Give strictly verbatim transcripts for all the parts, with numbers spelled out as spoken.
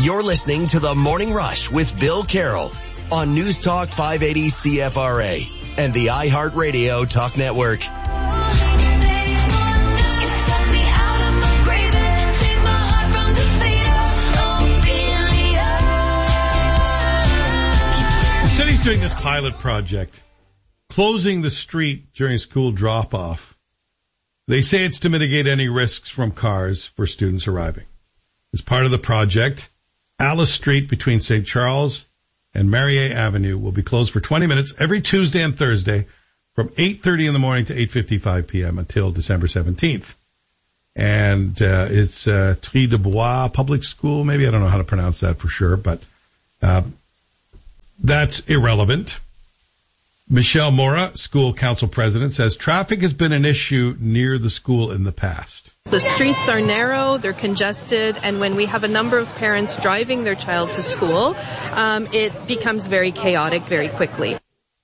You're listening to The Morning Rush with Bill Carroll on News Talk five eighty C F R A and the iHeartRadio Talk Network. The city's doing this pilot project, closing the street during school drop-off. They say it's to mitigate any risks from cars for students arriving. As part of the project, Alice Street between Saint Charles and Marier Avenue will be closed for twenty minutes every Tuesday and Thursday from eight thirty in the morning to eight fifty-five p.m. until December seventeenth. And uh, it's uh, Tri de Bois Public School, maybe. I don't know how to pronounce that for sure, but uh, that's irrelevant. Michelle Mora, school council president, says traffic has been an issue near the school in the past. The streets are narrow, they're congested, and when we have a number of parents driving their child to school, um, it becomes very chaotic very quickly.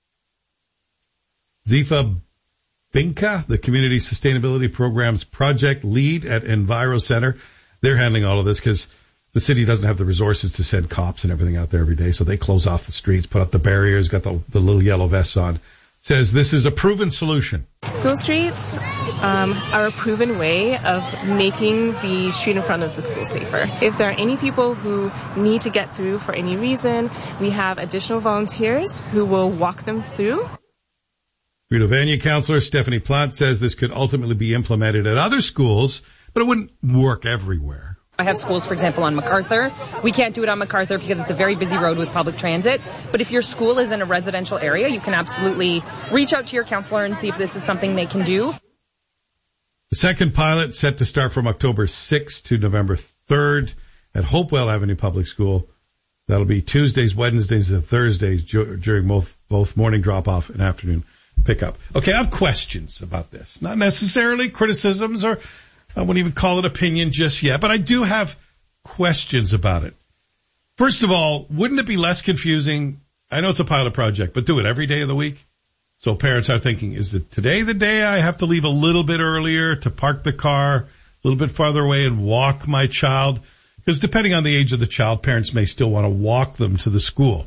Zifa Binka, the Community Sustainability Program's project lead at Enviro Center, they're handling all of this because the city doesn't have the resources to send cops and everything out there every day, so they close off the streets, put up the barriers, got the, the little yellow vests on. Says this is a proven solution. School streets um, are a proven way of making the street in front of the school safer. If there are any people who need to get through for any reason, we have additional volunteers who will walk them through. Rideau-Vanier councillor Stephanie Plante says this could ultimately be implemented at other schools, but it wouldn't work everywhere. I have schools, for example, on MacArthur. We can't do it on MacArthur because it's a very busy road with public transit. But if your school is in a residential area, you can absolutely reach out to your counselor and see if this is something they can do. The second pilot set to start from October sixth to November third at Hopewell Avenue Public School. That'll be Tuesdays, Wednesdays, and Thursdays during both, both morning drop-off and afternoon pickup. Okay, I have questions about this. Not necessarily criticisms or I wouldn't even call it opinion just yet, but I do have questions about it. First of all, wouldn't it be less confusing? I know it's a pilot project, but do it every day of the week. So parents are thinking, is it today the day I have to leave a little bit earlier to park the car a little bit farther away and walk my child? Because depending on the age of the child, parents may still want to walk them to the school.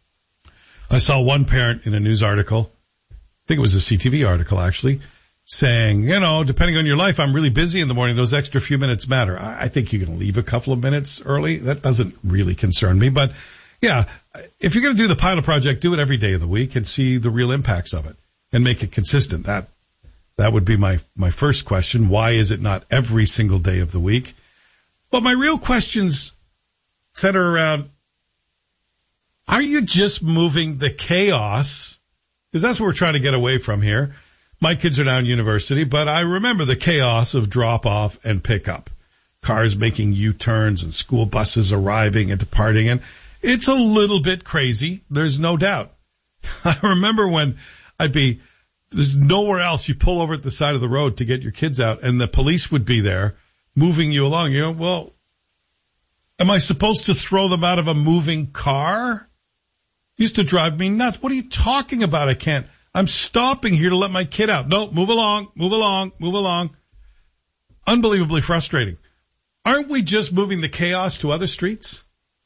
I saw one parent in a news article, I think it was a C T V article actually, saying, you know, depending on your life, I'm really busy in the morning. Those extra few minutes matter. I think you can leave a couple of minutes early. That doesn't really concern me. But, yeah, if you're going to do the pilot project, do it every day of the week and see the real impacts of it and make it consistent. That that would be my, my first question. Why is it not every single day of the week? But my real questions center around, are you just moving the chaos? Because that's what we're trying to get away from here. My kids are now in university, but I remember the chaos of drop-off and pickup. Cars making U-turns and school buses arriving and departing. And it's a little bit crazy. There's no doubt. I remember when I'd be, there's nowhere else. You pull over at the side of the road to get your kids out, and the police would be there moving you along. You know, well, am I supposed to throw them out of a moving car? Used to drive me nuts. What are you talking about? I can't. I'm stopping here to let my kid out. No, move along, move along, move along. Unbelievably frustrating. Aren't we just moving the chaos to other streets?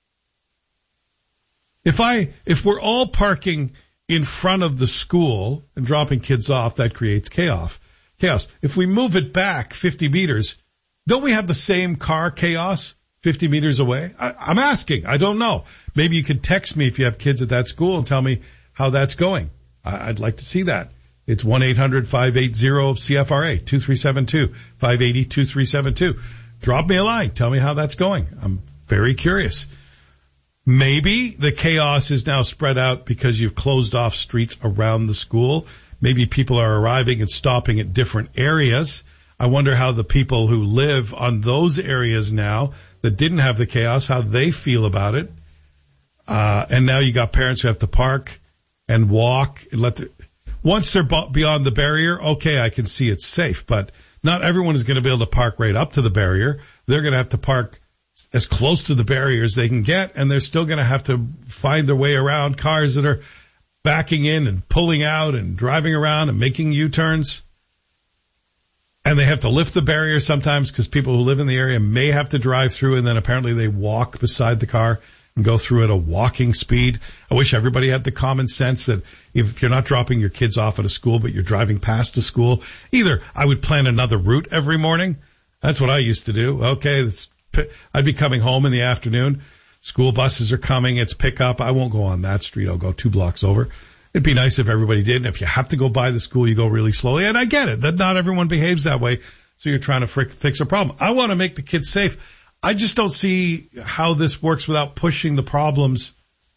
If I, if we're all parking in front of the school and dropping kids off, that creates chaos. Chaos. If we move it back fifty meters, don't we have the same car chaos fifty meters away? I, I'm asking. I don't know. Maybe you can text me if you have kids at that school and tell me how that's going. I'd like to see that. It's one eight hundred five eight zero C F R A, two three seven two, five eight zero, two three seven two. Drop me a line. Tell me how that's going. I'm very curious. Maybe the chaos is now spread out because you've closed off streets around the school. Maybe people are arriving and stopping at different areas. I wonder how the people who live on those areas now that didn't have the chaos, how they feel about it. Uh, and now you got parents who have to park and walk and let the, once they're beyond the barrier, okay, I can see it's safe, but not everyone is going to be able to park right up to the barrier. They're going to have to park as close to the barrier as they can get, and they're still going to have to find their way around cars that are backing in and pulling out and driving around and making U-turns. And they have to lift the barrier sometimes because people who live in the area may have to drive through, and then apparently they walk beside the car and go through at a walking speed. I wish everybody had the common sense that if you're not dropping your kids off at a school, but you're driving past a school, either I would plan another route every morning. That's what I used to do. Okay, it's, I'd be coming home in the afternoon. School buses are coming. It's pickup. I won't go on that street. I'll go two blocks over. It'd be nice if everybody did. And if you have to go by the school, you go really slowly. And I get it that not everyone behaves that way. So you're trying to frick, fix a problem. I want to make the kids safe. I just don't see how this works without pushing the problems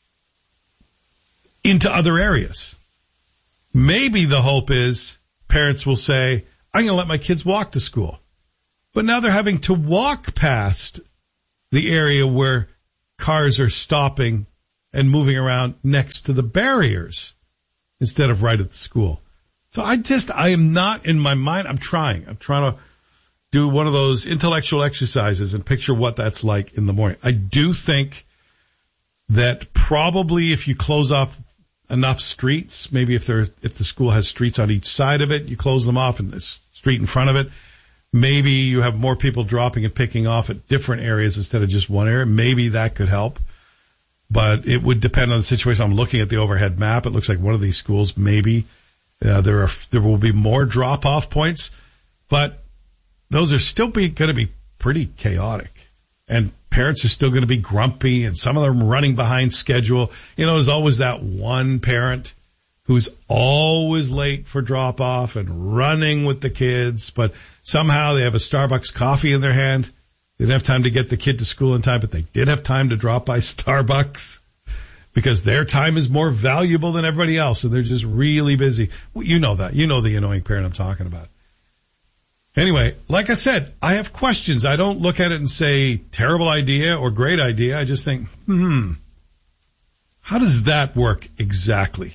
into other areas. Maybe the hope is parents will say, I'm going to let my kids walk to school. But now they're having to walk past the area where cars are stopping and moving around next to the barriers instead of right at the school. So I just, I am not in my mind. I'm trying. I'm trying to do one of those intellectual exercises and picture what that's like in the morning. I do think that probably if you close off enough streets, maybe if there, if the school has streets on each side of it, you close them off and the street in front of it, maybe you have more people dropping and picking off at different areas instead of just one area. Maybe that could help. But it would depend on the situation. I'm looking at the overhead map. It looks like one of these schools, maybe uh, there are there will be more drop-off points, but those are still be, going to be pretty chaotic. And parents are still going to be grumpy, and some of them running behind schedule. You know, there's always that one parent who's always late for drop-off and running with the kids, but somehow they have a Starbucks coffee in their hand. They didn't have time to get the kid to school in time, but they did have time to drop by Starbucks because their time is more valuable than everybody else, and they're just really busy. Well, you know that. You know the annoying parent I'm talking about. Anyway, like I said, I have questions. I don't look at it and say terrible idea or great idea. I just think, hmm, how does that work exactly?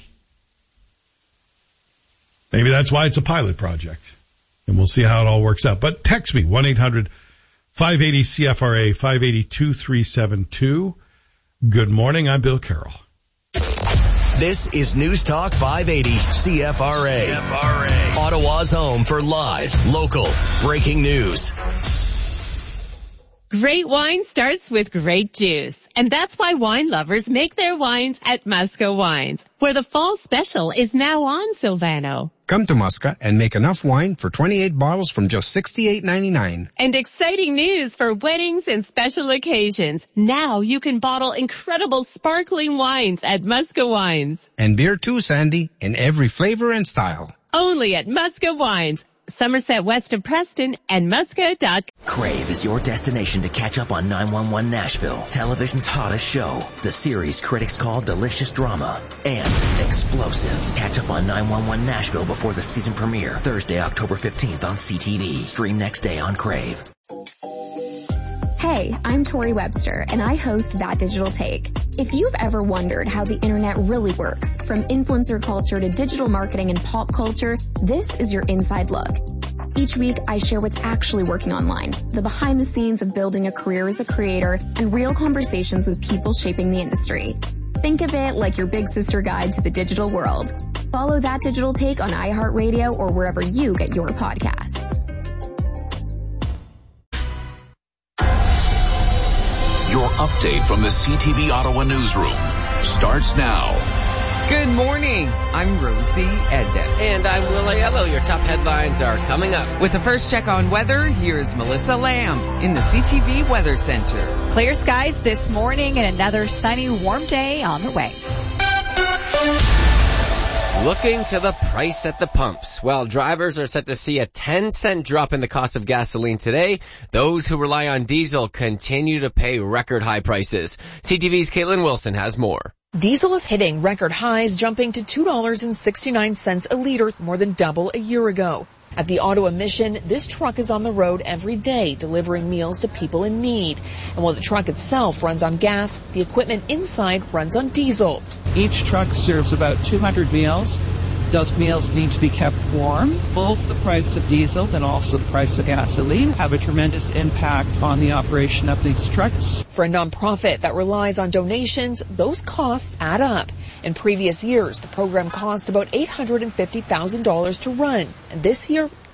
Maybe that's why it's a pilot project, and we'll see how it all works out. But text me, one eight hundred five eighty C F R A, five eight zero, two three seven two. Good morning, I'm Bill Carroll. This is News Talk five eighty C F R A. C F R A. Ottawa's home for live, local, breaking news. Great wine starts with great juice. And that's why wine lovers make their wines at Musca Wines, where the fall special is now on, Silvano. Come to Musca and make enough wine for twenty-eight bottles from just sixty-eight ninety-nine. And exciting news for weddings and special occasions. Now you can bottle incredible sparkling wines at Musca Wines. And beer too, Sandy, in every flavor and style. Only at Musca Wines, Somerset west of Preston, and musca dot com. Crave is your destination to catch up on nine one one Nashville, television's hottest show. The series critics call delicious drama and explosive. Catch up on nine one one Nashville before the season premiere, Thursday, October fifteenth on C T V. Stream next day on Crave. Hey, I'm Tori Webster, and I host That Digital Take. If you've ever wondered how the internet really works, from influencer culture to digital marketing and pop culture, this is your inside look. Each week, I share what's actually working online, the behind the scenes of building a career as a creator, and real conversations with people shaping the industry. Think of it like your big sister guide to the digital world. Follow That Digital Take on iHeartRadio or wherever you get your podcasts. Your update from the C T V Ottawa newsroom starts now. Good morning. I'm Rosie Edden. And I'm Will Aiello. Your top headlines are coming up. With the first check on weather, here's Melissa Lamb in the C T V Weather Center. Clear skies this morning and another sunny, warm day on the way. Looking to the price at the pumps. While drivers are set to see a ten cent drop in the cost of gasoline today, those who rely on diesel continue to pay record high prices. C T V's Caitlin Wilson has more. Diesel is hitting record highs, jumping to two dollars and sixty-nine cents a liter, more than double a year ago. At the Ottawa Mission, this truck is on the road every day, delivering meals to people in need. And while the truck itself runs on gas, the equipment inside runs on diesel. Each truck serves about two hundred meals. Those meals need to be kept warm. Both the price of diesel and also the price of gasoline have a tremendous impact on the operation of these trucks. For a nonprofit that relies on donations, those costs add up. In previous years, the program cost about eight hundred fifty thousand dollars to run, and this year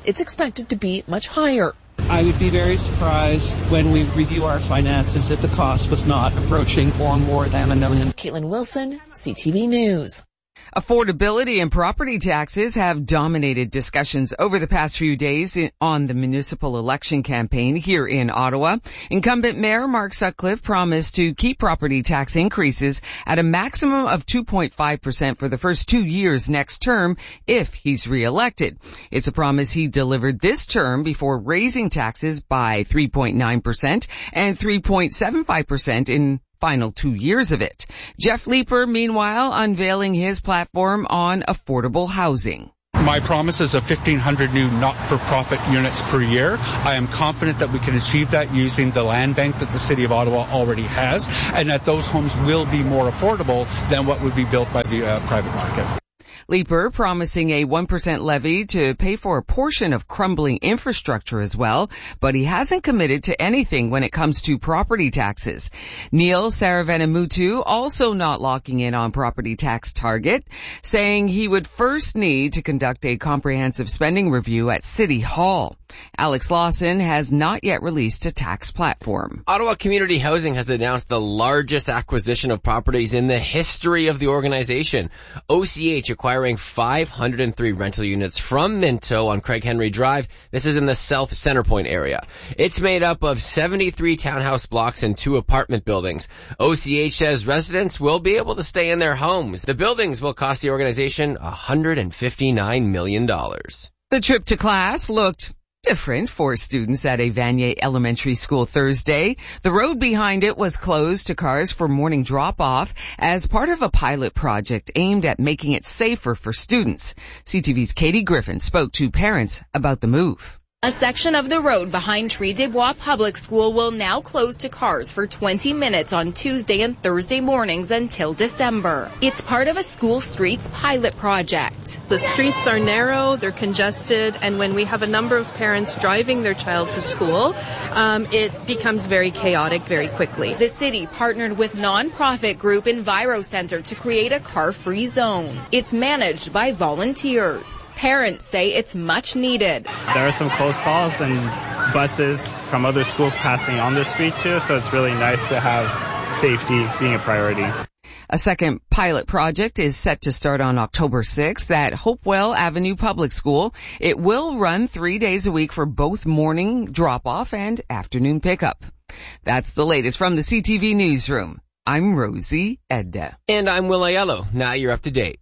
it's expected to be much higher. I would be very surprised when we review our finances if the cost was not approaching or more than a million. Caitlin Wilson, C T V News. Affordability and property taxes have dominated discussions over the past few days on the municipal election campaign here in Ottawa. Incumbent Mayor Mark Sutcliffe promised to keep property tax increases at a maximum of two point five percent for the first two years next term if he's re-elected. It's a promise he delivered this term before raising taxes by three point nine percent and three point seven five percent in final two years of it. Jeff Leeper, meanwhile, unveiling his platform on affordable housing. My promise is of fifteen hundred new not-for-profit units per year. I am confident that we can achieve that using the land bank that the City of Ottawa already has, and that those homes will be more affordable than what would be built by the uh, private market. Leeper promising a one percent levy to pay for a portion of crumbling infrastructure as well, but he hasn't committed to anything when it comes to property taxes. Neil Saravenamutu also not locking in on property tax target, saying he would first need to conduct a comprehensive spending review at City Hall. Alex Lawson has not yet released a tax platform. Ottawa Community Housing has announced the largest acquisition of properties in the history of the organization. O C H acquiring five hundred three rental units from Minto on Craig Henry Drive. This is in the South Centrepoint area. It's made up of seventy-three townhouse blocks and two apartment buildings. O C H says residents will be able to stay in their homes. The buildings will cost the organization one hundred fifty-nine million dollars. The trip to class looked different for students at a Vanier Elementary School Thursday. The road behind it was closed to cars for morning drop-off as part of a pilot project aimed at making it safer for students. C T V's Katie Griffin spoke to parents about the move. A section of the road behind Tree des Bois Public School will now close to cars for twenty minutes on Tuesday and Thursday mornings until December. It's part of a school streets pilot project. The streets are narrow, they're congested, and when we have a number of parents driving their child to school, um, it becomes very chaotic very quickly. The city partnered with nonprofit group Enviro Center to create a car-free zone. It's managed by volunteers. Parents say it's much needed. There are some close calls and buses from other schools passing on the street too, so it's really nice to have safety being a priority. A second pilot project is set to start on October sixth at Hopewell Avenue Public School. It will run three days a week for both morning drop-off and afternoon pickup. That's the latest from the C T V Newsroom. I'm Rosie Edda. And I'm Will Aiello. Now you're up to date.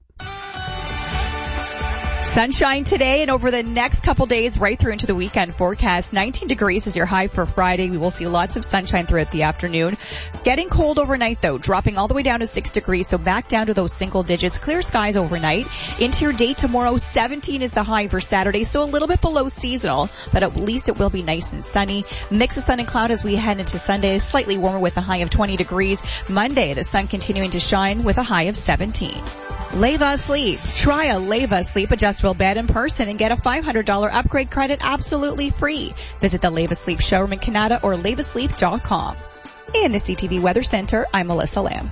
Sunshine today and over the next couple days right through into the weekend forecast. nineteen degrees is your high for Friday. We will see lots of sunshine throughout the afternoon. Getting cold overnight though, dropping all the way down to six degrees, so back down to those single digits. Clear skies overnight. Into your day tomorrow, seventeen is the high for Saturday, so a little bit below seasonal, but at least it will be nice and sunny. Mix of sun and cloud as we head into Sunday, slightly warmer with a high of twenty degrees. Monday, the sun continuing to shine with a high of seventeen. Leva Sleep. Try a Leva Sleep adjustable bed in person and get a five hundred dollars upgrade credit absolutely free. Visit the Leva Sleep showroom in Canada or leva sleep dot com. In the C T V Weather Center, I'm Melissa Lamb.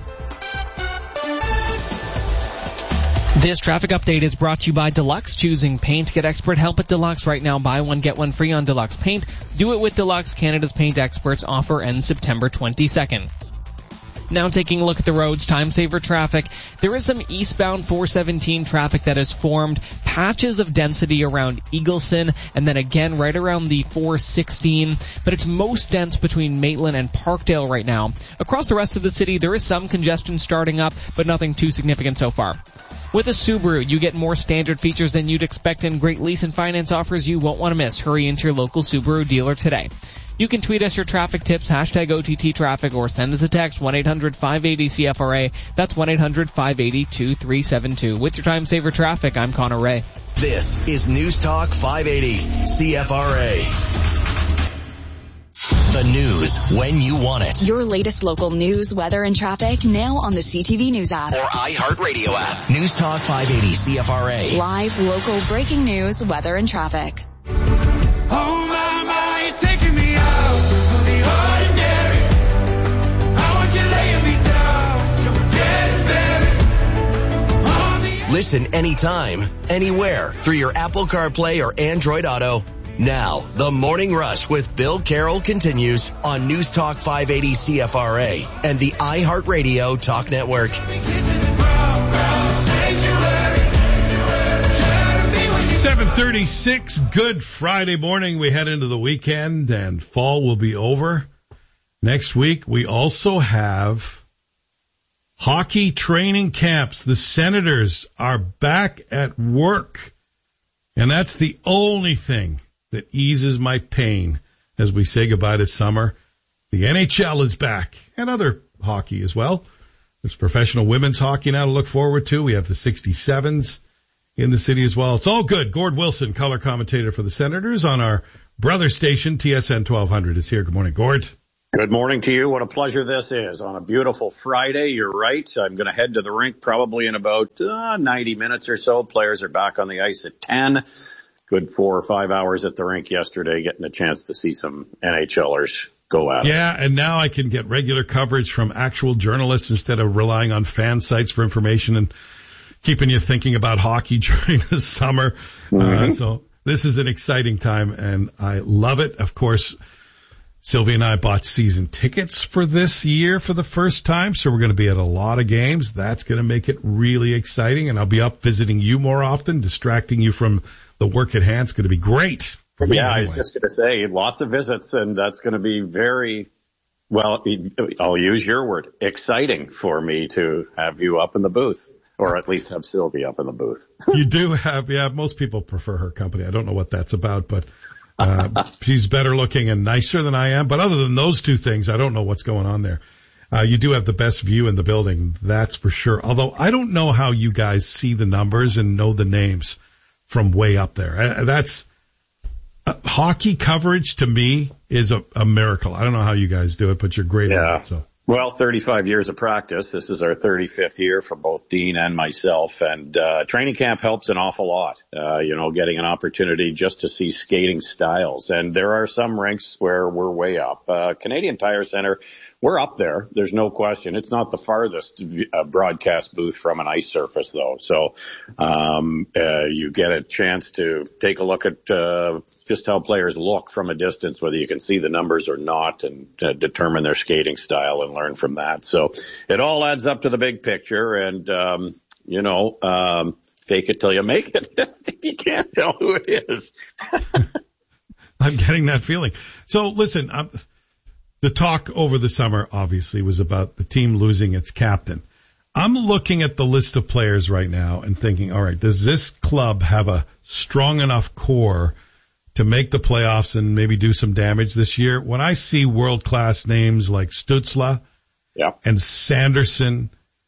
This traffic update is brought to you by Deluxe. Choosing paint. Get expert help at Deluxe right now. Buy one, get one free on Deluxe Paint. Do it with Deluxe. Canada's paint experts. Offer ends September twenty-second. Now taking a look at the roads, time saver traffic. There is some eastbound four seventeen traffic that has formed, patches of density around Eagleson, and then again right around the four sixteen, but it's most dense between Maitland and Parkdale right now. Across the rest of the city, there is some congestion starting up, but nothing too significant so far. With a Subaru, you get more standard features than you'd expect, and great lease and finance offers you won't want to miss. Hurry into your local Subaru dealer today. You can tweet us your traffic tips, hashtag O T T traffic, or send us a text, one eight hundred five eight zero C F R A. That's one eight hundred five eight zero two three seven two. With your time saver traffic, I'm Connor Ray. This is News Talk five eighty C F R A. The news when you want it. Your latest local news, weather, and traffic now on the C T V News app. Or iHeartRadio app. News Talk five eighty C F R A. Live, local, breaking news, weather, and traffic. Oh my, my, you're taking me out of the ordinary. I want you laying me down so we're getting buried. Listen anytime, anywhere through your Apple CarPlay or Android Auto. Now, the Morning Rush with Bill Carroll continues on News Talk five eighty C F R A and the iHeartRadio Talk Network. seven thirty-six, good Friday morning. We head into the weekend and fall will be over. Next week, we also have hockey training camps. The Senators are back at work, and that's the only thing that eases my pain as we say goodbye to summer. The N H L is back, and other hockey as well. There's professional women's hockey now to look forward to. We have the sixty-sevens in the city as well. It's all good. Gord Wilson, color commentator for the Senators on our brother station, T S N twelve hundred, is here. Good morning, Gord. Good morning to you. What a pleasure this is on a beautiful Friday. You're right. I'm going to head to the rink probably in about uh, ninety minutes or so. Players are back on the ice at ten. Good four or five hours at the rink yesterday, getting a chance to see some NHLers go at it. Yeah, and now I can get regular coverage from actual journalists instead of relying on fan sites for information and keeping you thinking about hockey during the summer. Mm-hmm. Uh, so this is an exciting time, and I love it. Of course, Sylvia and I bought season tickets for this year for the first time, so we're going to be at a lot of games. That's going to make it really exciting, and I'll be up visiting you more often, distracting you from the work at hand. It's going to be great. For me yeah, anyway. I was just going to say, lots of visits, and that's going to be very, well, I'll use your word, exciting for me to have you up in the booth. Or at least have Sylvie up in the booth. You do have, yeah, most people prefer her company. I don't know what that's about, but uh, she's better looking and nicer than I am. But other than those two things, I don't know what's going on there. Uh, you do have the best view in the building, that's for sure. Although I don't know how you guys see the numbers and know the names from way up there. Uh, that's uh, hockey coverage to me is a, a miracle. I don't know how you guys do it, but you're great yeah. at it. So. Well, thirty-five years of practice. This is our thirty-fifth year for both Dean and myself. And uh training camp helps an awful lot, uh, you know, getting an opportunity just to see skating styles. And there are some rinks where we're way up. Uh Canadian Tire Center, we're up there. There's no question. It's not the farthest uh, broadcast booth from an ice surface, though. So um uh you get a chance to take a look at uh just how players look from a distance, whether you can see the numbers or not, and uh, determine their skating style and learn from that. So it all adds up to the big picture, and, um, you know, um, fake it till you make it. You can't tell who it is. I'm getting that feeling. So listen, um, the talk over the summer obviously was about the team losing its captain. I'm looking at the list of players right now and thinking, all right, does this club have a strong enough core to make the playoffs and maybe do some damage this year? When I see world-class names like Stützle yeah. and Sanderson,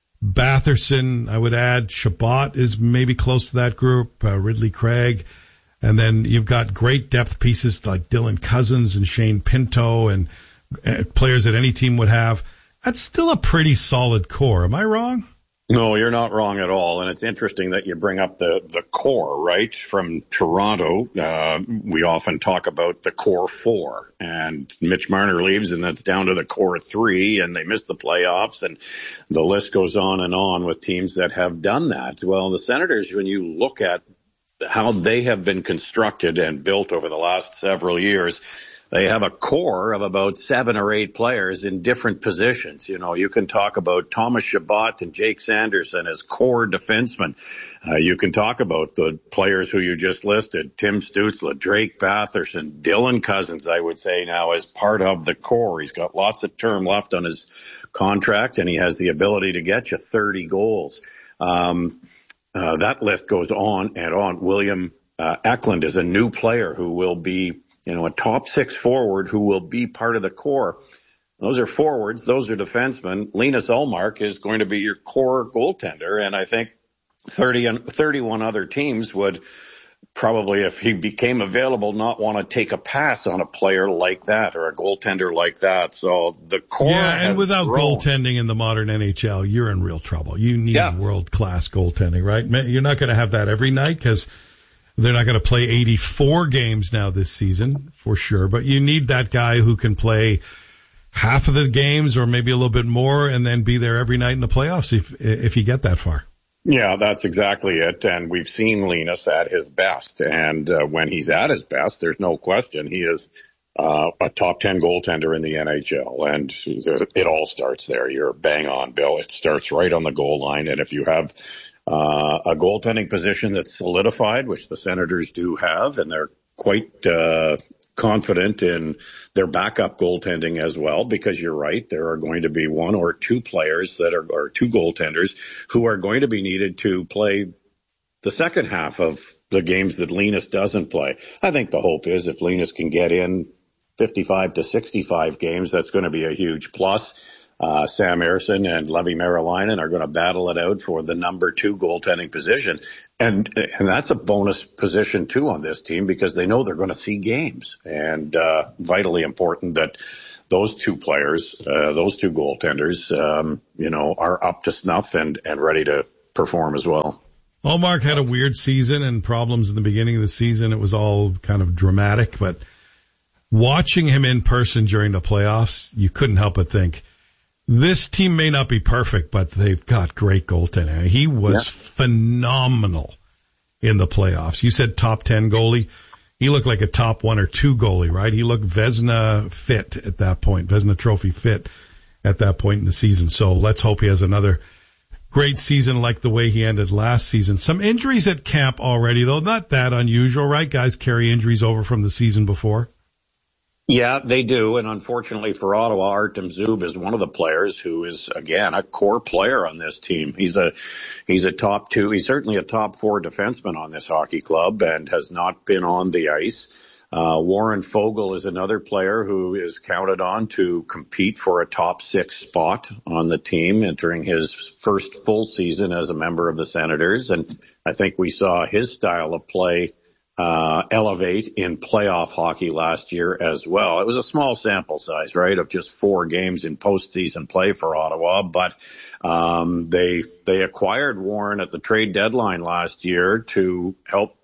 Batherson, I would add, Shabbat is maybe close to that group, uh, Ridley Craig, and then you've got great depth pieces like Dylan Cousins and Shane Pinto and uh, players that any team would have. That's still a pretty solid core. Am I wrong? No, you're not wrong at all. And it's interesting that you bring up the, the core, right? From Toronto, uh, we often talk about the core four, and Mitch Marner leaves and that's down to the core three, and they miss the playoffs, and the list goes on and on with teams that have done that. Well, the Senators, when you look at how they have been constructed and built over the last several years, they have a core of about seven or eight players in different positions. You know, you can talk about Thomas Shabbat and Jake Sanderson as core defensemen. Uh, you can talk about the players who you just listed, Tim Stützle, Drake Batherson, Dylan Cousins, I would say now as part of the core. He's got lots of term left on his contract, and he has the ability to get you thirty goals. Um, uh, that list goes on and on. William uh, Eklund is a new player who will be, you know, a top six forward who will be part of the core. Those are forwards. Those are defensemen. Linus Ullmark is going to be your core goaltender. And I think thirty and thirty-one other teams would probably, if he became available, not want to take a pass on a player like that or a goaltender like that. So the core. Yeah, and without grown. goaltending in the modern N H L, you're in real trouble. You need yeah. world-class goaltending, right? You're not going to have that every night because they're not going to play eighty-four games now this season, for sure. But you need that guy who can play half of the games or maybe a little bit more and then be there every night in the playoffs if if you get that far. Yeah, that's exactly it. And we've seen Linus at his best. And uh, when he's at his best, there's no question he is uh, a top ten goaltender in the N H L. And it all starts there. You're bang on, Bill. It starts right on the goal line. And if you have uh, a goaltending position that's solidified, which the Senators do have, and they're quite uh, confident in their backup goaltending as well, because you're right, there are going to be one or two players that are, or two goaltenders who are going to be needed to play the second half of the games that Linus doesn't play. I think the hope is if Linus can get in fifty-five to sixty-five games, that's going to be a huge plus. Uh, Sam Ersson and Levi Merilainen are going to battle it out for the number two goaltending position. And, and that's a bonus position too on this team because they know they're going to see games, and, uh, vitally important that those two players, uh, those two goaltenders, um, you know, are up to snuff and, and ready to perform as well. Ullmark had a weird season and problems in the beginning of the season. It was all kind of dramatic, but watching him in person during the playoffs, you couldn't help but think, this team may not be perfect, but they've got great goaltending. He was yeah. phenomenal in the playoffs. You said top ten goalie. He looked like a top one or two goalie, right? He looked Vezina fit at that point, Vezina Trophy fit at that point in the season. So let's hope he has another great season like the way he ended last season. Some injuries at camp already, though. Not that unusual, right? Guys carry injuries over from the season before. Yeah, they do. And unfortunately for Ottawa, Artem Zub is one of the players who is, again, a core player on this team. He's a, he's a top two. He's certainly a top four defenseman on this hockey club and has not been on the ice. Uh, Warren Foegele is another player who is counted on to compete for a top six spot on the team, entering his first full season as a member of the Senators. And I think we saw his style of play uh elevate in playoff hockey last year as well. It was a small sample size, right, of just four games in postseason play for Ottawa, but um they they acquired Warren at the trade deadline last year to help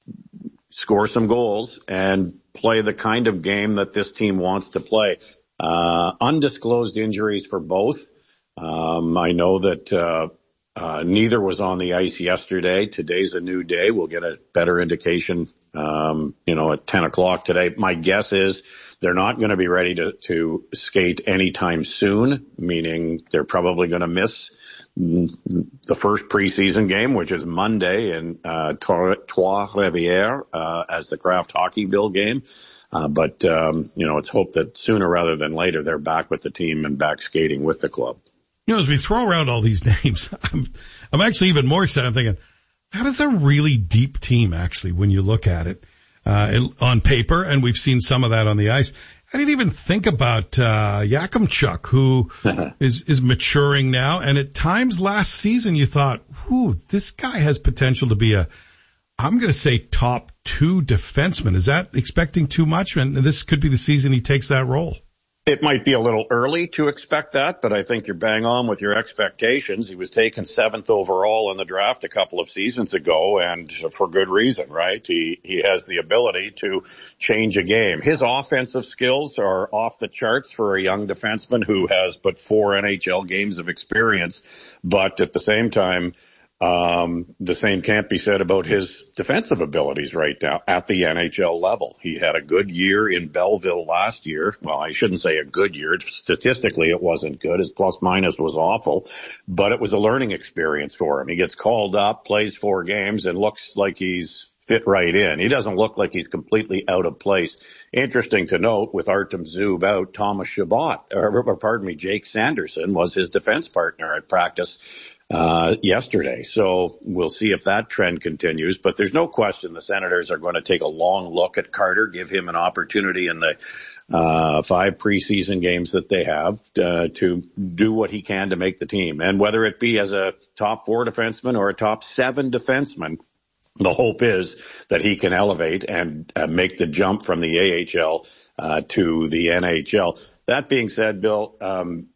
score some goals and play the kind of game that this team wants to play. Uh undisclosed injuries for both. Um I know that uh Uh, neither was on the ice yesterday. Today's a new day. We'll get a better indication, um, you know, at ten o'clock today. My guess is they're not going to be ready to, to skate anytime soon, meaning they're probably going to miss the first preseason game, which is Monday in, uh, Trois-Rivières, uh, as the Kraft Hockeyville game. Uh, but, um, you know, it's hoped that sooner rather than later they're back with the team and back skating with the club. You know, as we throw around all these names, I'm, I'm actually even more excited. I'm thinking, that is a really deep team, actually, when you look at it, uh, on paper, and we've seen some of that on the ice. I didn't even think about, uh, Yakimchuk, who is, is maturing now. And at times last season, you thought, whew, this guy has potential to be a, I'm going to say top two defenseman. Is that expecting too much? And this could be the season he takes that role. It might be a little early to expect that, but I think you're bang on with your expectations. He was taken seventh overall in the draft a couple of seasons ago, and for good reason, right? He, he has the ability to change a game. His offensive skills are off the charts for a young defenseman who has but four N H L games of experience, but at the same time, Um, the same can't be said about his defensive abilities right now at the N H L level. He had a good year in Belleville last year. Well, I shouldn't say a good year. Statistically, it wasn't good. His plus minus was awful, but it was a learning experience for him. He gets called up, plays four games, and looks like he's fit right in. He doesn't look like he's completely out of place. Interesting to note, with Artem Zub out, Thomas Chabot, or, or pardon me, Jake Sanderson was his defense partner at practice uh yesterday. So we'll see if that trend continues, but there's no question the Senators are going to take a long look at Carter, give him an opportunity in the uh five preseason games that they have uh, to do what he can to make the team. And whether it be as a top four defenseman or a top seven defenseman, the hope is that he can elevate and uh, make the jump from the A H L uh, to the N H L. That being said, Bill, um,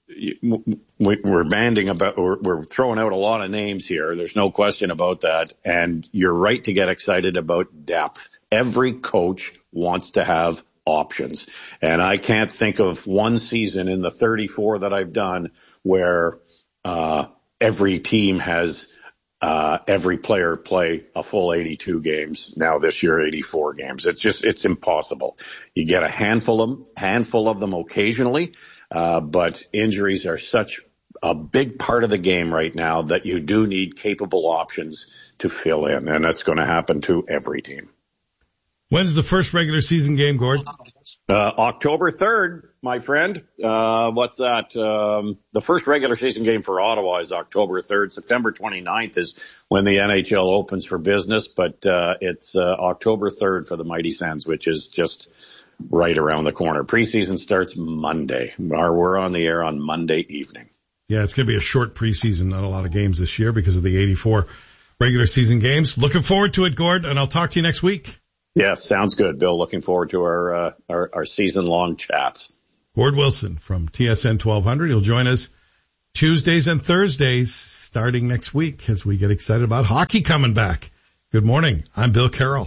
we're banding about, we're, we're throwing out a lot of names here. There's no question about that. And you're right to get excited about depth. Every coach wants to have options. And I can't think of one season in the thirty-four that I've done where, uh, every team has uh, every player play a full eighty-two games. Now this year, eighty-four games. It's just, it's impossible. You get a handful of them, handful of them occasionally, uh, but injuries are such a big part of the game right now that you do need capable options to fill in, and that's going to happen to every team. When's the first regular season game, Gord? Uh, October third, my friend. Uh, what's that? Um, the first regular season game for Ottawa is October third. September twenty-ninth is when the N H L opens for business, but, uh, it's, uh, October third for the Mighty Sens, which is just right around the corner. Preseason starts Monday. We're on the air on Monday evening. Yeah, it's going to be a short preseason, not a lot of games this year because of the eighty-four regular season games. Looking forward to it, Gord, and I'll talk to you next week. Yes, sounds good, Bill. Looking forward to our, uh, our, our season-long chats. Gord Wilson from T S N twelve hundred. He'll join us Tuesdays and Thursdays starting next week as we get excited about hockey coming back. Good morning. I'm Bill Carroll.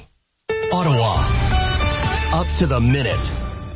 Ottawa, up to the minute.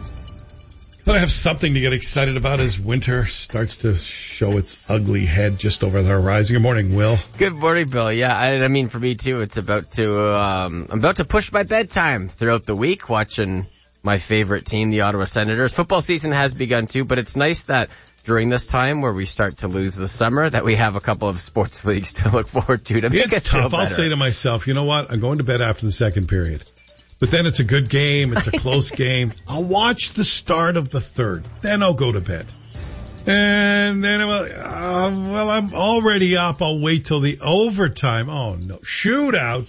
I have something to get excited about as winter starts to show its ugly head just over the horizon. Good morning, Will. Good morning, Bill. Yeah, I, I mean, for me too, it's about to, um, I'm about to push my bedtime throughout the week watching my favorite team, the Ottawa Senators. Football season has begun too, but it's nice that during this time where we start to lose the summer that we have a couple of sports leagues to look forward to to make it's us feel tough. better. I'll say to myself, you know what? I'm going to bed after the second period. But then it's a good game. It's a close game. I'll watch the start of the third. Then I'll go to bed. And then, well, uh, well, I'm already up. I'll wait till the overtime. Oh, no. Shootout.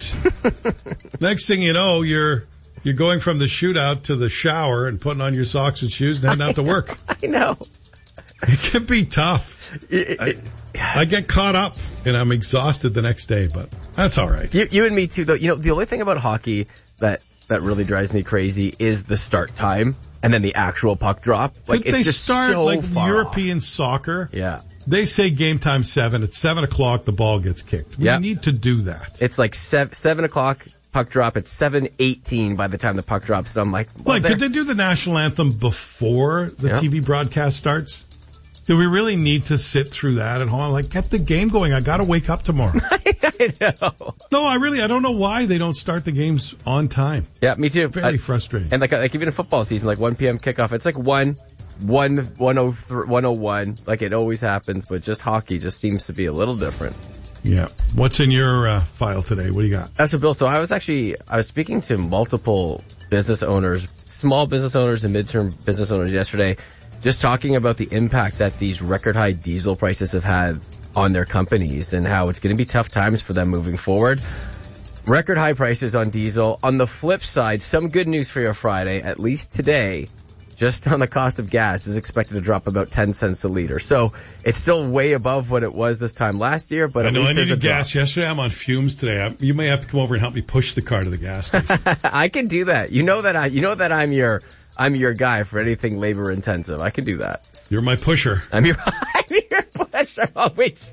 Next thing you know, you're you're going from the shootout to the shower and putting on your socks and shoes and heading out to work. I know. It can be tough. It, it, I, I get caught up and I'm exhausted the next day, but that's all right. You, you and me too, though. You know, the only thing about hockey that that really drives me crazy is the start time and then the actual puck drop. Like, Did it's they just start so like far European off. soccer? Yeah. They say game time seven. At seven o'clock, the ball gets kicked. We yep. need to do that. It's like seven, seven o'clock puck drop. It's seven eighteen by the time the puck drops. So I'm like, well, like, could they do the national anthem before the yeah. T V broadcast starts? Do we really need to sit through that at home? I'm like, get the game going. I got to wake up tomorrow. I know. No, I really, I don't know why they don't start the games on time. Yeah, me too. Very I, frustrating. And like, like even in football season, like one p.m. kickoff, it's like one, one, one oh three, one oh one. Like it always happens, but just hockey just seems to be a little different. Yeah. What's in your uh, file today? What do you got? That's so, Bill. So I was actually, I was speaking to multiple business owners, small business owners and midterm business owners yesterday, just talking about the impact that these record high diesel prices have had on their companies and how it's going to be tough times for them moving forward. Record high prices on diesel. On the flip side, some good news for your Friday, at least today, just on the cost of gas is expected to drop about ten cents a liter. So it's still way above what it was this time last year, but I at know least I there's needed a drop. gas yesterday. I'm on fumes today. I, you may have to come over and help me push the car to the gas station. I can do that. You know that I, you know that I'm your, I'm your guy for anything labor intensive. I can do that. You're my pusher. I'm your, I'm your pusher. Oh, wait.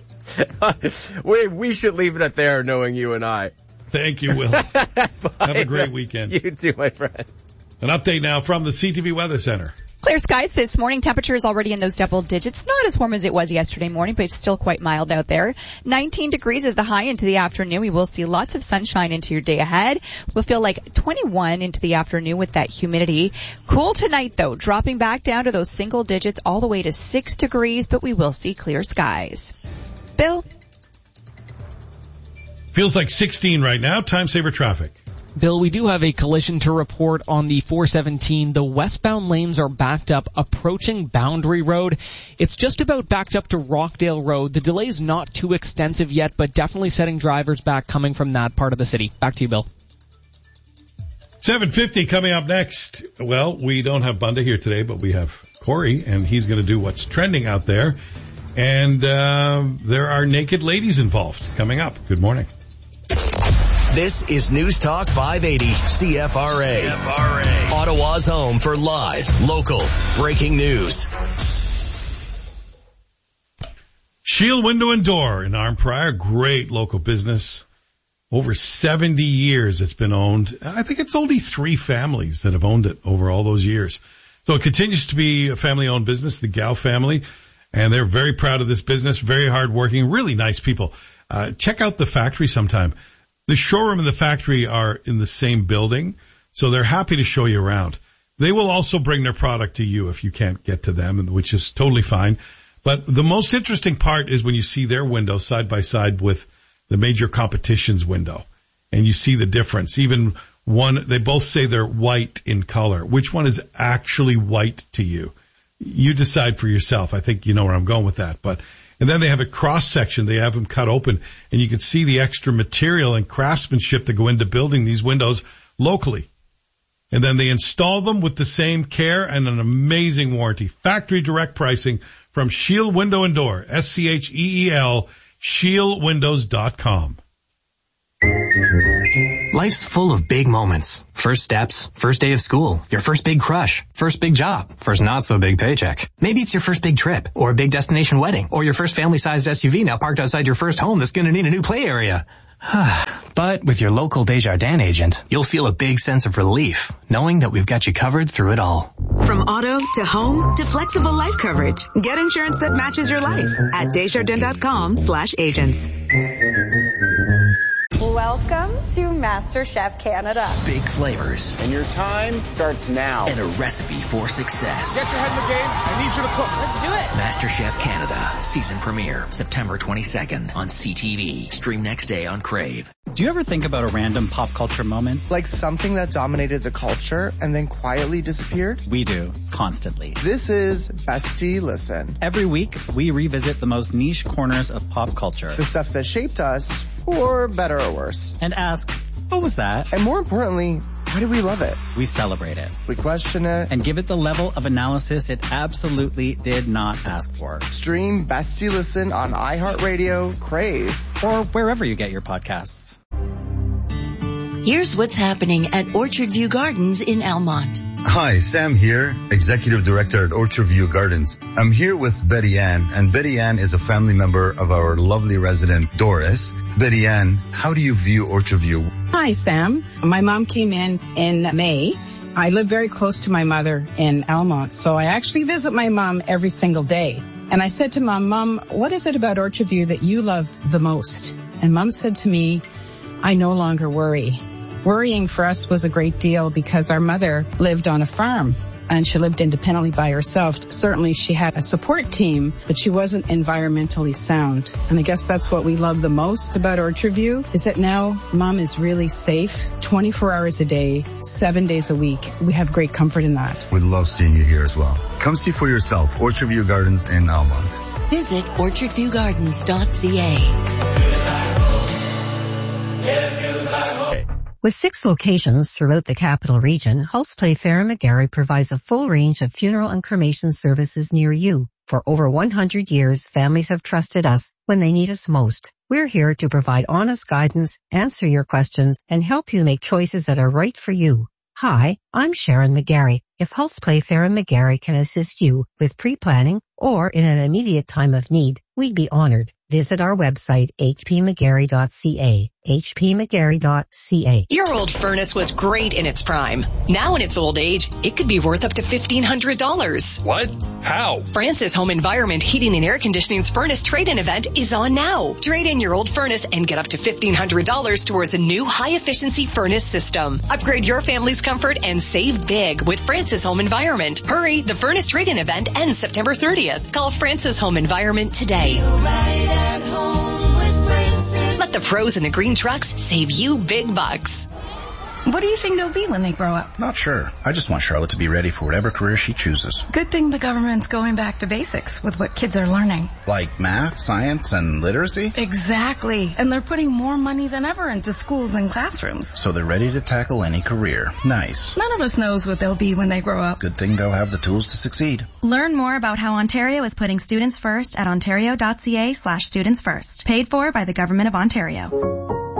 we, we should leave it at there, knowing you and I. Thank you, Will. Have a great weekend. You too, my friend. An update now from the C T V Weather Center. Clear skies this morning. Temperatures already in those double digits. Not as warm as it was yesterday morning, but it's still quite mild out there. nineteen degrees is the high into the afternoon. We will see lots of sunshine into your day ahead. We'll feel like twenty-one into the afternoon with that humidity. Cool tonight though, dropping back down to those single digits all the way to six degrees, but we will see clear skies. Bill? Feels like sixteen right now. Time saver traffic. Bill, we do have a collision to report on the four seventeen. The westbound lanes are backed up approaching Boundary Road. It's just about backed up to Rockdale Road. The delay is not too extensive yet, but definitely setting drivers back coming from that part of the city. Back to you, Bill. seven fifty coming up next. Well, we don't have Bunda here today, but we have Corey, and he's going to do what's trending out there. And uh, there are naked ladies involved coming up. Good morning. This is News Talk five eighty C F R A. C F R A. Ottawa's home for live, local, breaking news. Shield Window and Door in Arnprior, great local business. Over seventy years it's been owned. I think it's only three families that have owned it over all those years. So it continues to be a family-owned business, the Gow family. And they're very proud of this business, very hardworking, really nice people. Uh, check out the factory sometime. The showroom and the factory are in the same building, so they're happy to show you around. They will also bring their product to you if you can't get to them, which is totally fine. But the most interesting part is when you see their window side by side with the major competition's window, and you see the difference. Even one, they both say they're white in color. Which one is actually white to you? You decide for yourself. I think you know where I'm going with that. But and then they have a cross section. They have them cut open, and you can see the extra material and craftsmanship that go into building these windows locally. And then they install them with the same care and an amazing warranty. Factory direct pricing from Shield Window and Door, S C H E E L, shield windows dot com. Life's full of big moments. First steps, first day of school, your first big crush, first big job, first not so big paycheck. Maybe it's your first big trip, or a big destination wedding, or your first family-sized S U V now parked outside your first home that's going to need a new play area. But with your local Desjardins agent, you'll feel a big sense of relief, knowing that we've got you covered through it all. From auto to home to flexible life coverage, get insurance that matches your life at Desjardins.com slash agents. Welcome to MasterChef Canada. Big flavors. And your time starts now. And a recipe for success. Get your head in the game. I need you to cook. Let's do it. MasterChef Canada. Season premiere. September twenty-second on C T V. Stream next day on Crave. Do you ever think about a random pop culture moment? Like something that dominated the culture and then quietly disappeared? We do, constantly. This is Bestie Listen. Every week, we revisit the most niche corners of pop culture. The stuff that shaped us, for better or worse. And ask, what was that? And more importantly, why do we love it? We celebrate it. We question it. And give it the level of analysis it absolutely did not ask for. Stream Bestie Listen on iHeartRadio, Crave, or wherever you get your podcasts. Here's what's happening at Orchard View Gardens in Almont. Hi, Sam here, Executive Director at Orchard View Gardens. I'm here with Betty Ann, and Betty Ann is a family member of our lovely resident, Doris. Betty Ann, how do you view Orchard View? Hi, Sam. My mom came in in May. I live very close to my mother in Almont, so I actually visit my mom every single day. And I said to Mom, Mom, what is it about Orchard View that you love the most? And Mom said to me, I no longer worry. Worrying for us was a great deal because our mother lived on a farm and she lived independently by herself. Certainly she had a support team, but she wasn't environmentally sound. And I guess that's what we love the most about Orchard View, is that now Mom is really safe twenty-four hours a day, seven days a week. We have great comfort in that. We'd love seeing you here as well. Come see for yourself, Orchard View Gardens in Almont. Visit orchard view gardens dot c a. With six locations throughout the capital region, Hulse Play Fair and McGarry provides a full range of funeral and cremation services near you. For over one hundred years, families have trusted us when they need us most. We're here to provide honest guidance, answer your questions, and help you make choices that are right for you. Hi, I'm Sharon McGarry. If Hulse Play Fair and McGarry can assist you with pre-planning or in an immediate time of need, we'd be honored. Visit our website, h p mcgarry dot c a, h p mcgarry dot c a. Your old furnace was great in its prime. Now in its old age, it could be worth up to fifteen hundred dollars. What? How? Francis Home Environment Heating and Air Conditioning's furnace trade-in event is on now. Trade in your old furnace and get up to fifteen hundred dollars towards a new high-efficiency furnace system. Upgrade your family's comfort and save big with Francis Home Environment. Hurry, the furnace trade-in event ends September thirtieth. Call Francis Home Environment today. At home with Francis. Let the pros in the green trucks save you big bucks. What do you think they'll be when they grow up? Not sure. I just want Charlotte to be ready for whatever career she chooses. Good thing the government's going back to basics with what kids are learning. Like math, science, and literacy? Exactly. And they're putting more money than ever into schools and classrooms. So they're ready to tackle any career. Nice. None of us knows what they'll be when they grow up. Good thing they'll have the tools to succeed. Learn more about how Ontario is putting students first at ontario dot c a slash students first. Paid for by the Government of Ontario.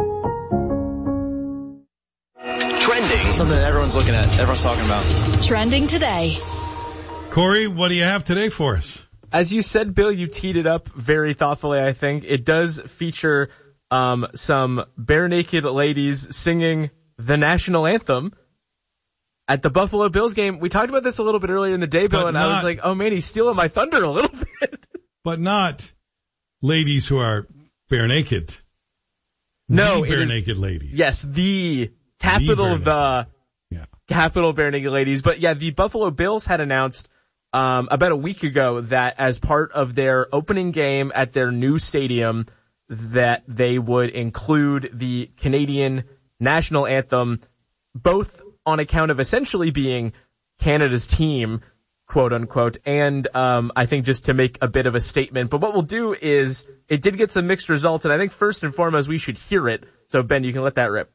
Trending. Something that everyone's looking at, everyone's talking about. Trending today. Corey, what do you have today for us? As you said, Bill, you teed it up very thoughtfully, I think. It does feature um, some bare naked ladies singing the national anthem at the Buffalo Bills game. We talked about this a little bit earlier in the day, Bill, but and not, I was like, oh man, he's stealing my thunder a little bit. but not ladies who are bare naked. No, the bare it is, naked ladies. Yes, the capital of the yeah. capital bare naked ladies. But yeah, the Buffalo Bills had announced um, about a week ago that as part of their opening game at their new stadium, that they would include the Canadian national anthem, both on account of essentially being Canada's team, quote unquote, and um, I think just to make a bit of a statement. But what we'll do is, it did get some mixed results, and I think first and foremost we should hear it. So Ben, you can let that rip.